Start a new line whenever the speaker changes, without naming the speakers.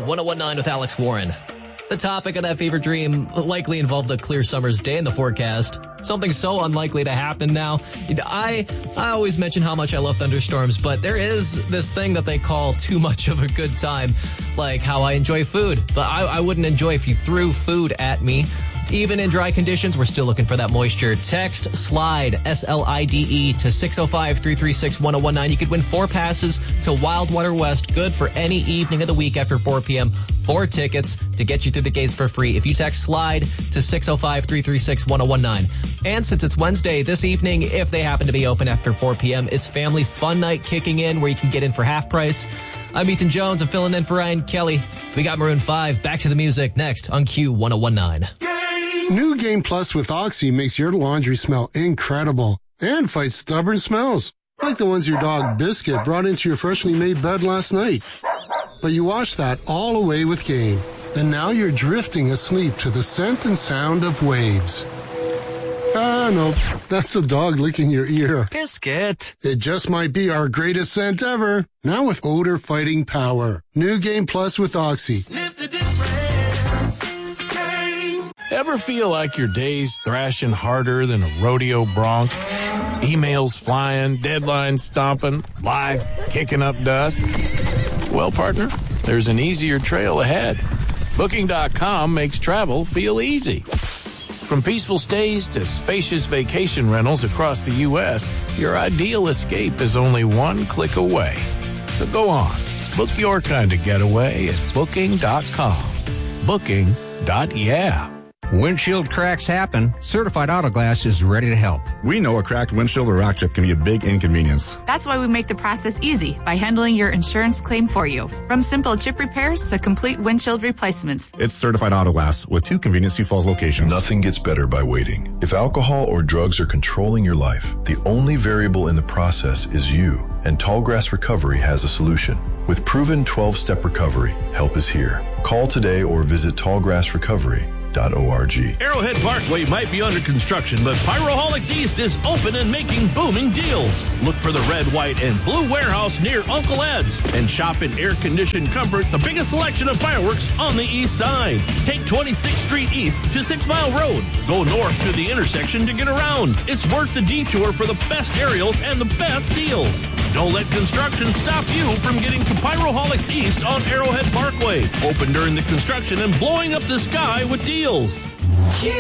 Q1019 with Alex Warren. The topic of that fever dream likely involved a clear summer's day in the forecast. Something so unlikely to happen now. I always mention how much I love thunderstorms, but there is this thing that they call too much of a good time, like how I enjoy food. But I wouldn't enjoy if you threw food at me. Even in dry conditions, we're still looking for that moisture. Text SLIDE, SLIDE, to 605-336-1019. You could win 4 passes to Wildwater West, good for any evening of the week after 4 p.m. 4 tickets to get you through the gates for free if you text SLIDE to 605-336-1019. And since it's Wednesday, this evening, if they happen to be open after 4 p.m., is Family Fun Night kicking in, where you can get in for half price. I'm Ethan Jones. I'm filling in for Ryan Kelly. We got Maroon 5. Back to the music next on Q1019.
New Game Plus with Oxy makes your laundry smell incredible and fights stubborn smells, like the ones your dog Biscuit brought into your freshly made bed last night. But you washed that all away with Game, and now you're drifting asleep to the scent and sound of waves. No, that's the dog licking your ear.
Biscuit.
It just might be our greatest scent ever, now with odor-fighting power. New Game Plus with Oxy.
Sniff the difference. Ever feel like your day's thrashing harder than a rodeo bronc? Emails flying, deadlines stomping, life kicking up dust? Well, partner, there's an easier trail ahead. Booking.com makes travel feel easy. From peaceful stays to spacious vacation rentals across the U.S., your ideal escape is only one click away. So go on, book your kind of getaway at Booking.com. Booking.yeah.
Windshield cracks happen. Certified Auto Glass is ready to help.
We know a cracked windshield or rock chip can be a big inconvenience.
That's why we make the process easy by handling your insurance claim for you. From simple chip repairs to complete windshield replacements.
It's Certified Auto Glass with 2 convenient Sioux Falls locations.
Nothing gets better by waiting. If alcohol or drugs are controlling your life, the only variable in the process is you. And Tallgrass Recovery has a solution. With proven 12-step recovery, help is here. Call today or visit tallgrassrecovery.org.
Arrowhead Parkway might be under construction, but Pyroholics East is open and making booming deals. Look for the red, white, and blue warehouse near Uncle Ed's and shop in air-conditioned comfort, the biggest selection of fireworks on the east side. Take 26th Street East to 6 Mile Road. Go north to the intersection to get around. It's worth the detour for the best aerials and the best deals. Don't let construction stop you from getting to Pyroholics East on Arrowhead Parkway. Open during the construction and blowing up the sky with deals.